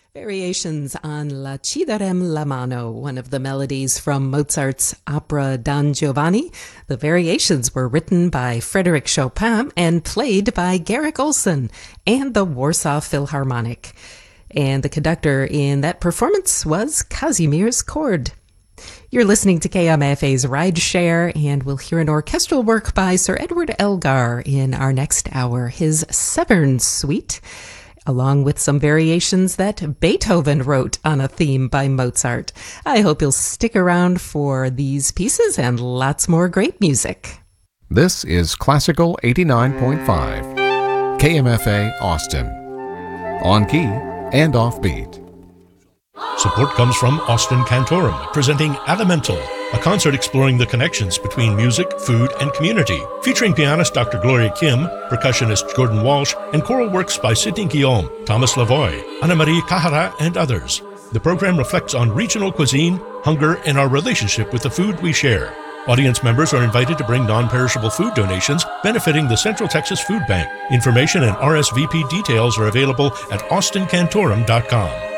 Variations on La Cidarem la mano, one of the melodies from Mozart's opera Don Giovanni. The variations were written by Frédéric Chopin and played by Garrick Ohlson and the Warsaw Philharmonic. And the conductor in that performance was Kazimierz Kord. You're listening to KMFA's Ride Share, and we'll hear an orchestral work by Sir Edward Elgar in our next hour, his Severn Suite, along with some variations that Beethoven wrote on a theme by Mozart. I hope you'll stick around for these pieces and lots more great music. This is Classical 89.5, KMFA Austin, on key and offbeat. Support comes from Austin Cantorum, presenting Elemental, a concert exploring the connections between music, food, and community, featuring pianist Dr. Gloria Kim, percussionist Gordon Walsh, and choral works by Sidney Guillaume, Thomas Lavoie, Anna-Marie Kahara, and others. The program reflects on regional cuisine, hunger, and our relationship with the food we share. Audience members are invited to bring non-perishable food donations benefiting the Central Texas Food Bank. Information and RSVP details are available at austincantorum.com.